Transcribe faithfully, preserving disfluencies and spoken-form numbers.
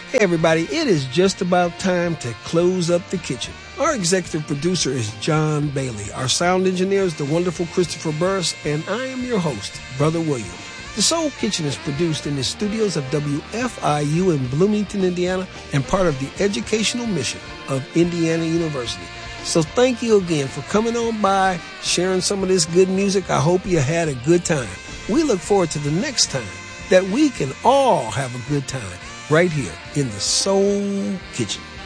Hey everybody, it is just about time to close up the kitchen. Our executive producer is John Bailey. Our sound engineer is the wonderful Christopher Burris, and I am your host, Brother William. The Soul Kitchen is produced in the studios of W F I U in Bloomington, Indiana, and part of the educational mission of Indiana University. So thank you again for coming on by, sharing some of this good music. I hope you had a good time. We look forward to the next time that we can all have a good time right here in the Soul Kitchen.